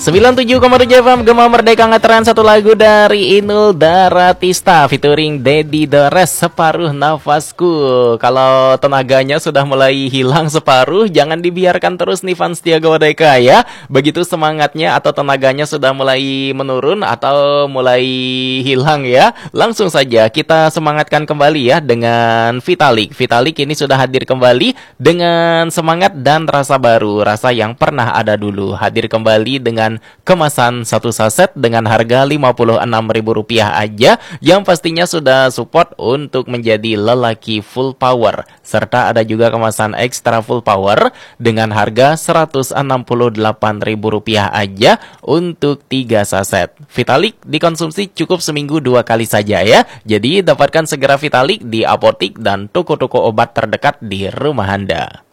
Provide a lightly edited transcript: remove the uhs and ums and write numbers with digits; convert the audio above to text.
97,7 FM Gema Merdeka ngeteran satu lagu dari Inul Daratista featuring Dedi Dores, Separuh Nafasku. Kalau tenaganya sudah mulai hilang separuh, jangan dibiarkan terus nih fans Setia Merdeka ya. Begitu semangatnya atau tenaganya sudah mulai menurun atau mulai hilang ya, langsung saja kita semangatkan kembali ya dengan Vitalik. Vitalik ini sudah hadir kembali dengan semangat dan rasa baru, rasa yang pernah ada dulu. Hadir kembali dengan kemasan satu saset dengan harga Rp56.000 aja, yang pastinya sudah support untuk menjadi lelaki full power. Serta ada juga kemasan ekstra full power dengan harga Rp168.000 aja untuk 3 saset. Vitalik dikonsumsi cukup seminggu 2 kali saja ya. Jadi dapatkan segera Vitalik di apotik dan toko-toko obat terdekat di rumah Anda.